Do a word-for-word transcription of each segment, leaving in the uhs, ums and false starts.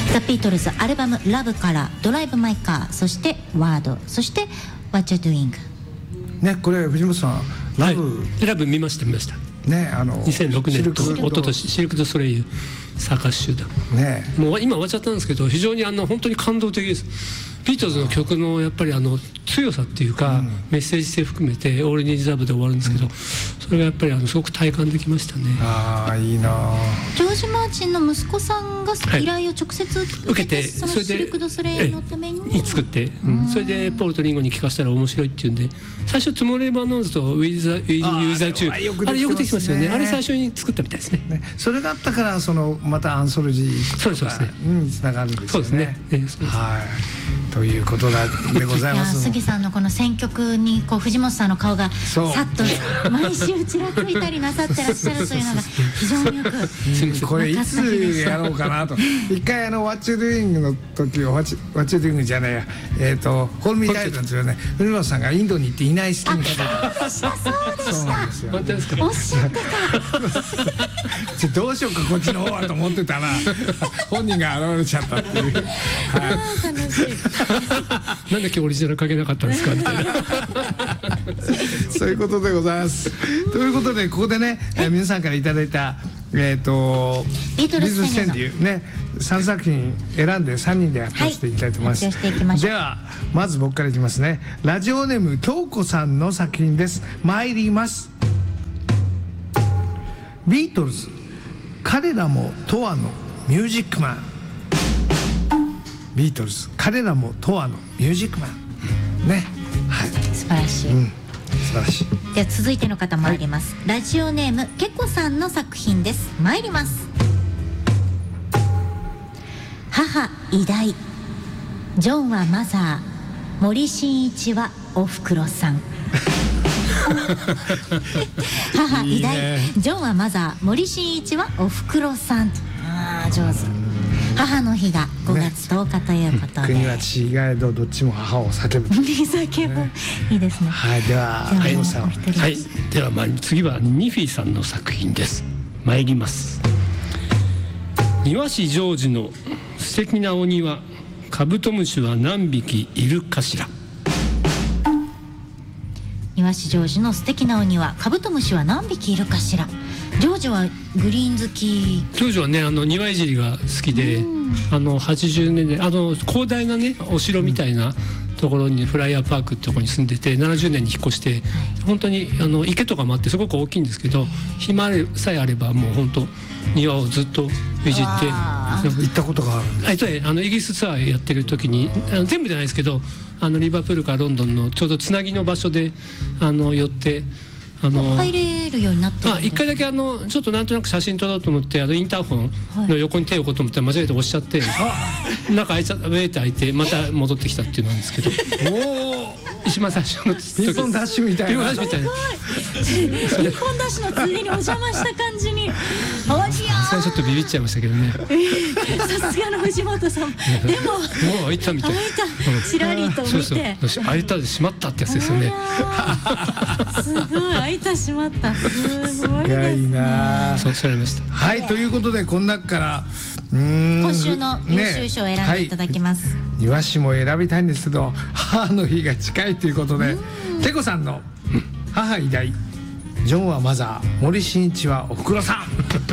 ザ・ビートルズアルバムラブからドライブ・マイ・カー、そしてワード、そして What You Doing ね。これ藤本さんラブ、 はい、ラブ見ました見ましたね。あのにせんろくねんと一昨年シルク・ドゥ・ソレイユサーカス集団、ね、もう今終わっちゃったんですけど、非常にあの本当に感動的です。ビートルズの曲のやっぱりあの強さっていうか、うん、メッセージ性含めてオールニーズラブで終わるんですけど、うん、それがやっぱりあのすごく体感できましたね。 ああいいな。 ジョージ・マーチンの息子さんが依頼を直接受けて、はい、そのシルク・ドゥ・ソレイユのために作って、うん、それでポールとリンゴに聞かせたら面白いっていうんで、最初トゥモロー・バー・ノーズとウィズ・ユーザー中、あれよくできますよね。あれ最初に作ったみたいですね。 ね、それがあったからそのまたアンソロジーとかにつながるんですよね。そうですね。はい。ということでございます。 杉さんのこの選曲にこう藤本さんの顔がさっと毎週ちらついたりなさってらっしゃるというのが非常によくうん、これいつやろうかなと。一回あの What You Doing の時を What You Doing じゃないや、えっ、ー、とホールミータイプなんですよね。藤本さんがインドに行っていない隙にそうでしたそうでした本当ですか。おっしゃってたどうしようかこっちの方はと思ってたら本人が現れちゃったっていう、はい、 楽しいなんで今日オリジナルかけなかったんですかみたいなそういうことでございます。ということでここでね、えー、皆さんからいただいたえっ、ー、とビートルズ川柳ねさんさく品選んでさんにんで発表していきたいと思います、 はい、 ではまず僕からいきますね。ラジオネーム京子さんの作品です。参ります。ビートルズ彼らも永遠のミュージックマン。ビートルズ彼らも永遠のミュージックマンね。はい、 素晴らしい、 うん、素晴らしい。 では続いての方参ります、はい、ラジオネームけこさんの作品です。参ります。母偉大、ジョンはマザー、森進一はおふくろさん母偉大、ジョンはマザー、森進一はおふくろさん。ああ上手。母の日がごがつとおかということで、 ね、国は違えどどっちも母を叫ぶ叫ぶ、ね、いいですね。 はい、でははいさん、はい、ではまあ次はニフィさんの作品です。参ります。庭師ジョージの素敵なお庭、カブトムシは何匹いるかしら。 庭師ジョージの素敵なお庭、カブトムシは何匹いるかしら。ジョージはグリーン好き。 ジョージはねあの庭いじりが好きで、あのはちじゅうねんだいあの広大なねお城みたいなところにフライヤーパークってところに住んでて、ななじゅうねんに引っ越して、はい、本当にあの池とかもあってすごく大きいんですけど、暇さえあればもう本当庭をずっといじって。 行ったことがある。 あのイギリスツアーやってる時にあの全部じゃないですけど、あのリバプールからロンドンのちょうどつなぎの場所であの寄って。あの入れるようになってるんです。 一回だけあのちょっとなんとなく写真撮ろうと思ってあのインターホンの横に手を置こうと思って間違えて押しちゃって、はい、中開いちゃったウェーって開いてまた戻ってきたっていうのなんですけどおお一番最初のピンポンダッシュみたいなピンポンダッシュのついでにお邪魔した感じにおじやーそれちょっとビビっちゃいましたけどね、 えー、さすがの藤本さんでももう開いたみたいな、 開いたちらりと見て、そうそう開いたでしまったってやつですよねすごい開いたしまったすごいですね。 いいなそうされました。 はい、ということでこの中からうーん今週の優秀賞を選んでいただきます、ね、はい、 庭師も選びたいんですけど母の日が近いということでケコさんの母偉大、ジョンはマザー、森進一はおふくろさん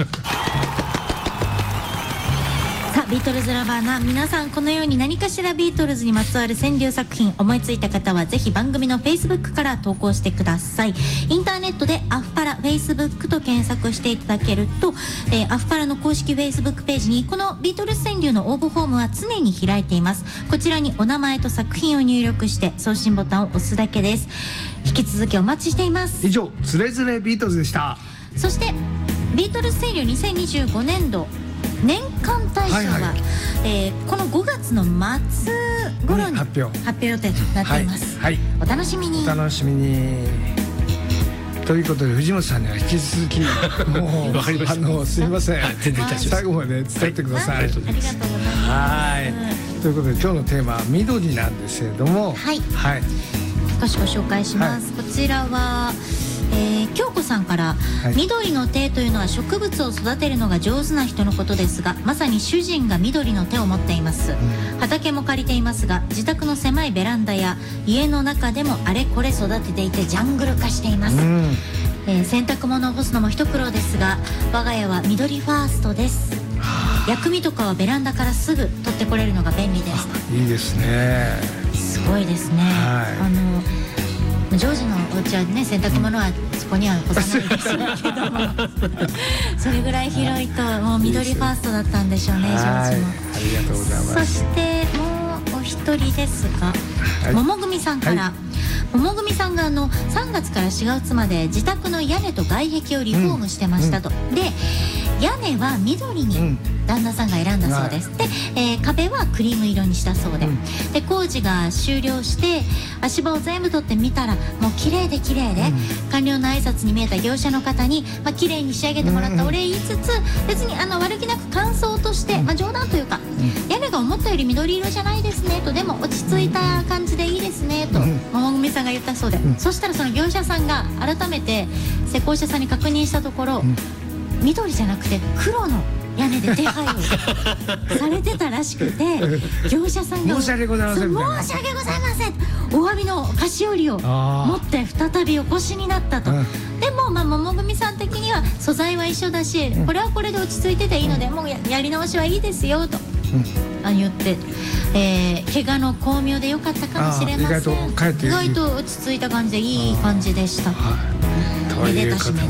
さあビートルズラバーな皆さん、このように何かしらビートルズにまつわる川柳作品思いついた方はぜひ番組の Facebook から投稿してください。インターネットでアフパラ Facebook と検索していただけると、えー、アフパラの公式 Facebook ページにこのビートルズ川柳の応募フォームは常に開いています。こちらにお名前と作品を入力して送信ボタンを押すだけです。引き続きお待ちしています。 以上つれづれビートルズでした。 そしてビートルズ川柳にせんにじゅうごねんど年間大賞は、はいはい、えー、このごがつの末頃に発表発表予定となっています、はいはい、お楽しみにお楽しみにということで藤本さんには引き続きもう分かりました。 あのすみません、はい、 全然大丈夫です。 最後まで伝えてください、はい、 ありがとうございます。 はいということで今日のテーマは緑なんですけれども、 はい、 はい、 少しご紹介します、はい、こちらはえー、京子さんから、 はい、 緑の手というのは植物を育てるのが上手な人のことですが、まさに主人が緑の手を持っています、うん、畑も借りていますが、自宅の狭いベランダや家の中でもあれこれ育てていてジャングル化しています、うん、えー、洗濯物を干すのも一苦労ですが、我が家は緑ファーストです。薬味とかはベランダからすぐ取ってこれるのが便利です。 いいですね。 すごいですね、はい、あのジョージのお家はね、洗濯物はそこには干さないでしょうけどもそれぐらい広いともう緑ファーストだったんでしょうね、ジョージも。 ありがとうございます。 そしてもうお一人ですが、はい、桃組さんから、はい、桃組さんがあのさんがつからしがつまで自宅の屋根と外壁をリフォームしてましたと、うん、で屋根は緑に旦那さんが選んだそうです、うん、で、えー、壁はクリーム色にしたそうで、うん、で工事が終了して足場を全部取ってみたらもう綺麗で綺麗で、うん、完了の挨拶に見えた業者の方に、まあ、綺麗に仕上げてもらったお礼言いつつ、別にあの悪気なく感想として、まあ、冗談というか、うん、屋根が思ったより緑色じゃないですねと、でも落ち着いた感じでいいですねと、うん、桃組さんが言ったそうで、うん、そしたらその業者さんが改めて施工者さんに確認したところ、うん、緑じゃなくて黒の屋根で手配をされてたらしくて、業者さんが申し訳ございませんみたいな、 申し訳ございませんお詫びの菓子折りを持って再びお越しになったと、うん、でもまあ桃組さん的には素材は一緒だし、うん、これはこれで落ち着いてていいので、うん、もう や, やり直しはいいですよと、うん、言って、えー、怪我の巧妙でよかったかもしれません。意外と帰って意外と落ち着いた感じでいい感じでした。はい、めでたしめでたし。